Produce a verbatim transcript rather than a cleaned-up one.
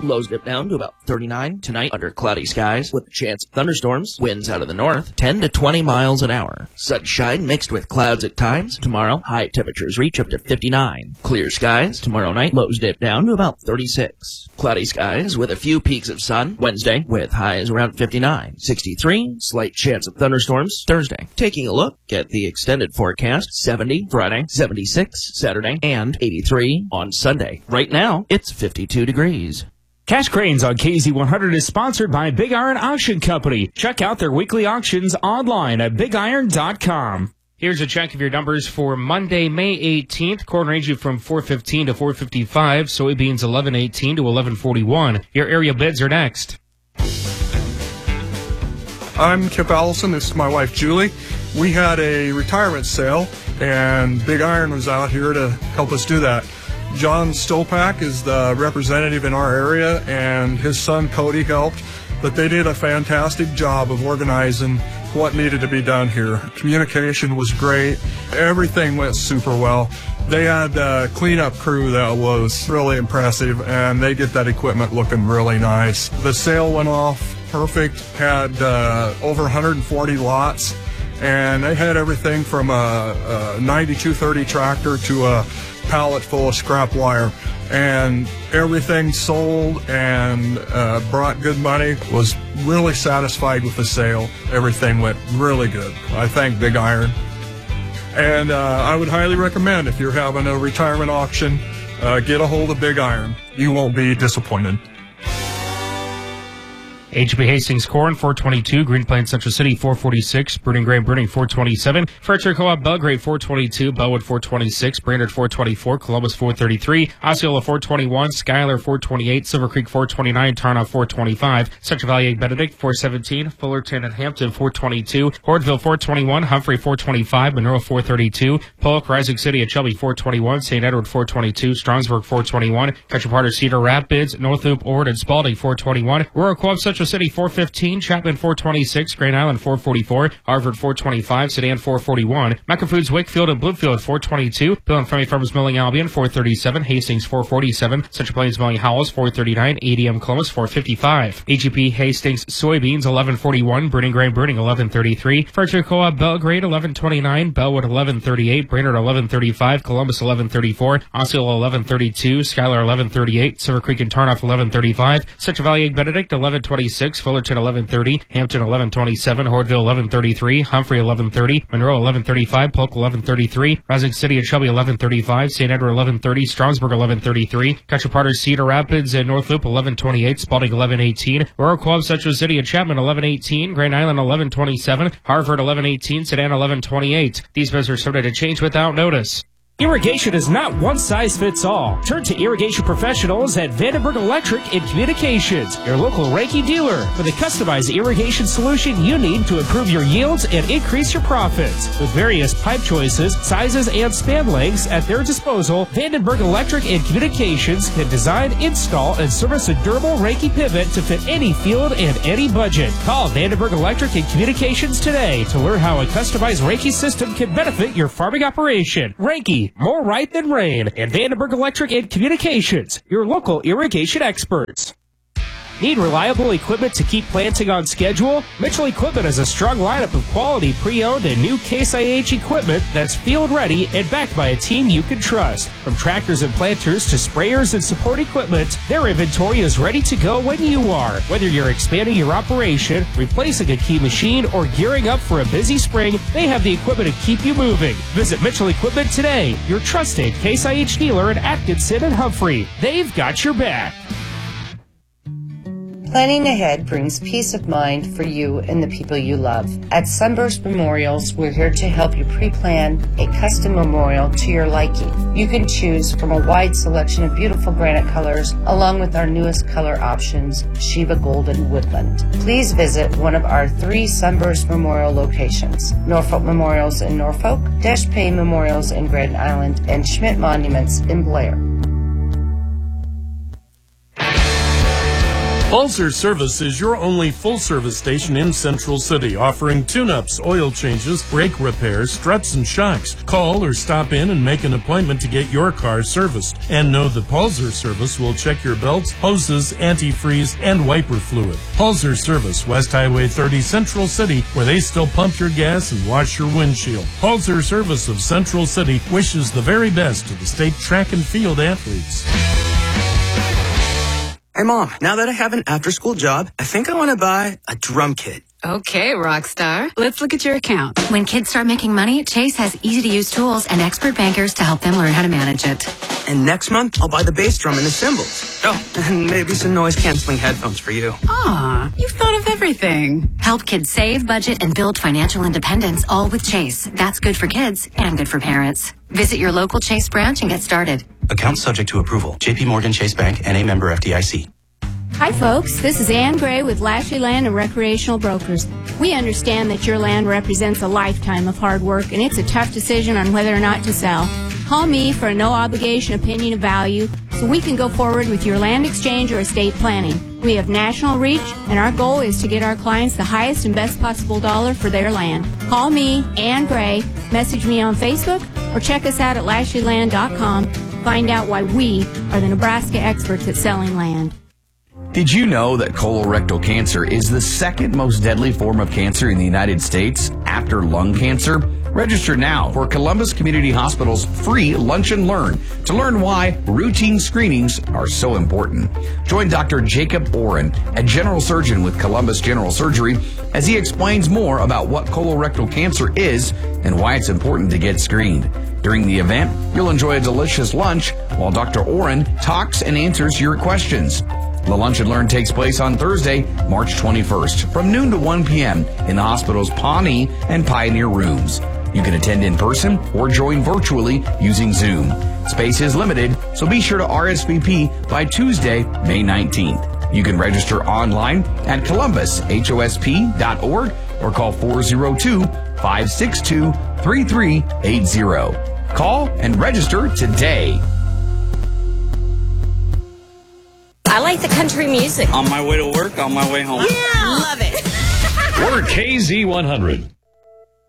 Lows dip down to about thirty-nine tonight under cloudy skies with a chance of thunderstorms. Winds out of the north, ten to twenty miles an hour. Sunshine mixed with clouds at times. Tomorrow, high temperatures reach up to fifty-nine. Clear skies. Tomorrow night, lows dip down to about thirty-six. Cloudy skies with a few peaks of sun. Wednesday, with highs around fifty-nine. sixty-three. Slight chance of thunderstorms. Thursday. Taking a look at the extended forecast. seventy Friday, seventy-six Saturday, and eighty-three on Sunday. Right now, it's fifty-two degrees. Cash Cranes on K Z one hundred is sponsored by Big Iron Auction Company. Check out their weekly auctions online at big iron dot com. Here's a check of your numbers for Monday, May eighteenth. Corn ranging from four fifteen to four fifty-five. Soybeans eleven eighteen to eleven forty-one. Your area bids are next. I'm Kip Allison. This is my wife, Julie. We had a retirement sale, and Big Iron was out here to help us do that. John Stopak is the representative in our area, and his son Cody helped, but they did a fantastic job of organizing what needed to be done here. Communication was great. Everything went super well. They had a cleanup crew that was really impressive, and they get that equipment looking really nice. The sale went off perfect, had uh, over one hundred forty lots, and they had everything from a, a ninety-two thirty tractor to a pallet full of scrap wire, and everything sold and uh, brought good money. Was really satisfied with the sale. Everything went really good. I thank Big Iron, and uh, I would highly recommend, if you're having a retirement auction, uh, get a hold of Big Iron. You won't be disappointed. H E B Hastings Corn, four twenty-two. Green Plains Central City, four forty-six. Bruning Grain Bruning, four twenty-seven. Furniture Co-op Belgrade, four twenty-two. Bellwood, four twenty-six. Brainerd, four twenty-four. Columbus, four thirty-three. Osceola, four twenty-one. Schuyler, four twenty-eight. Silver Creek, four twenty-nine. Tarnoff, four twenty-five. Central Valley Benedict, four seventeen. Fullerton and Hampton, four twenty-two. Hordeville, four twenty-one. Humphrey, four twenty-five. Monroe, four thirty-two. Polk, Rising City at Shelby, four twenty-one. Saint Edward, four twenty-two. Strongsburg, four twenty-one. Country Park, Cedar Rapids, North Loop, Ord, and Spalding, four twenty-one. Rural Co-op Central City, four fifteen. Chapman, four twenty-six. Grand Island, four forty-four. Harvard, four twenty-five. Sedan, four forty-one. Mecca Foods, Wakefield, and Bloomfield, four twenty-two. Bill and Friendly Farmers Milling, Albion, four thirty-seven. Hastings, four forty-seven. Central Plains Milling, Howells, four thirty-nine. A D M Columbus, four fifty-five. H E P Hastings Soybeans, eleven forty-one. Bruning Grain Bruning, eleven thirty-three. Furniture Co-op Belgrade, eleven twenty-nine. Bellwood, eleven thirty-eight. Brainerd, eleven thirty-five. Columbus, eleven thirty-four. Osceola, eleven thirty-two. Schuyler, eleven thirty-eight. Silver Creek and Tarnoff, eleven thirty-five. Central Valley Benedict, eleven twenty-six. Fullerton, eleven thirty. Hampton, eleven twenty-seven. Hordeville, eleven thirty-three. Humphrey, eleven thirty. Monroe, eleven thirty-five. Polk, eleven thirty-three. Rising City at Shelby, eleven thirty-five. Saint Edward, eleven thirty. Strongsburg, eleven thirty-three. Country Park, Cedar Rapids and North Loop, eleven twenty-eight. Spalding, eleven eighteen. Rural Co-op Central City at Chapman, eleven eighteen. Grand Island, eleven twenty-seven. Harvard, eleven eighteen. Sedan, eleven twenty-eight. These bids are subject to change without notice. Irrigation is not one size fits all. Turn to irrigation professionals at Vandenberg Electric and Communications, your local Reiki dealer, for the customized irrigation solution you need to improve your yields and increase your profits. With various pipe choices, sizes, and span lengths at their disposal, Vandenberg Electric and Communications can design, install, and service a durable Reiki pivot to fit any field and any budget. Call Vandenberg Electric and Communications today to learn how a customized Reiki system can benefit your farming operation. Reiki, more right than rain, and Vandenberg Electric and Communications, your local irrigation experts. Need reliable equipment to keep planting on schedule? Mitchell Equipment has a strong lineup of quality pre-owned and new Case I H equipment that's field ready and backed by a team you can trust. From tractors and planters to sprayers and support equipment, their inventory is ready to go when you are. Whether you're expanding your operation, replacing a key machine, or gearing up for a busy spring, they have the equipment to keep you moving. Visit Mitchell Equipment today, your trusted Case I H dealer in Atkinson and Humphrey. They've got your back. Planning ahead brings peace of mind for you and the people you love. At Sunburst Memorials, we're here to help you pre-plan a custom memorial to your liking. You can choose from a wide selection of beautiful granite colors, along with our newest color options, Shiva Gold and Woodland. Please visit one of our three Sunburst Memorial locations: Norfolk Memorials in Norfolk, Dash Payne Memorials in Grand Island, and Schmidt Monuments in Blair. Balzer Service is your only full-service station in Central City, offering tune-ups, oil changes, brake repairs, struts, and shocks. Call or stop in and make an appointment to get your car serviced. And know that Balzer Service will check your belts, hoses, antifreeze, and wiper fluid. Balzer Service, West Highway thirty, Central City, where they still pump your gas and wash your windshield. Balzer Service of Central City wishes the very best to the state track and field athletes. Hey, Mom, now that I have an after-school job, I think I want to buy a drum kit. Okay, Rockstar. Let's look at your account. When kids start making money, Chase has easy-to-use tools and expert bankers to help them learn how to manage it. And next month, I'll buy the bass drum and the cymbals. Oh, and maybe some noise-canceling headphones for you. Aw, you've thought of everything. Help kids save, budget, and build financial independence, all with Chase. That's good for kids and good for parents. Visit your local Chase branch and get started. Account subject to approval. J P Morgan Chase Bank, N A member F D I C. Hi folks, this is Ann Gray with Lashley Land and Recreational Brokers. We understand that your land represents a lifetime of hard work and it's a tough decision on whether or not to sell. Call me for a no-obligation opinion of value so we can go forward with your land exchange or estate planning. We have national reach and our goal is to get our clients the highest and best possible dollar for their land. Call me, Ann Gray, message me on Facebook, or check us out at lashley land dot com. Find out why we are the Nebraska experts at selling land. Did you know that colorectal cancer is the second most deadly form of cancer in the United States after lung cancer? Register now for Columbus Community Hospital's free Lunch and Learn to learn why routine screenings are so important. Join Doctor Jacob Oren, a general surgeon with Columbus General Surgery, as he explains more about what colorectal cancer is and why it's important to get screened. During the event, you'll enjoy a delicious lunch while Doctor Oren talks and answers your questions. The Lunch and Learn takes place on Thursday, March twenty-first, from noon to one p.m. in the hospital's Pawnee and Pioneer rooms. You can attend in person or join virtually using Zoom. Space is limited, so be sure to R S V P by Tuesday, May nineteenth. You can register online at columbus h o s p dot org or call four oh two, five six two, three three eight zero. Call and register today. I like the country music. On my way to work, on my way home. Yeah, love it. We're K Z one hundred.